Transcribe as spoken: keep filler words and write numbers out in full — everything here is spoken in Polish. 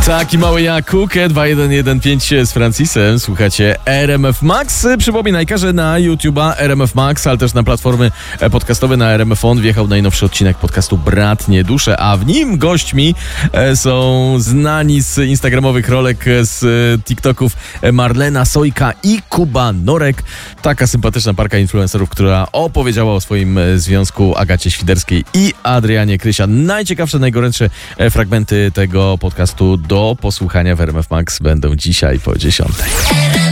Taki mały Jakukę dwa jeden jeden pięć z Francisem. Słuchacie R M F Max. Przypominajka, że na YouTube'a R M F Max, ale też na platformy podcastowe na R M F On wjechał najnowszy odcinek podcastu Bratnie Dusze, a w nim gośćmi są znani z instagramowych rolek, z TikToków Marlena Sojka i Kuba Norek. Taka sympatyczna parka influencerów, która opowiedziała o swoim związku Agacie Świderskiej i Adrianie Krysia. Najciekawsze, najgorętsze fragmenty tego podcastu do posłuchania w R M F Max będą dzisiaj po dziesiątej.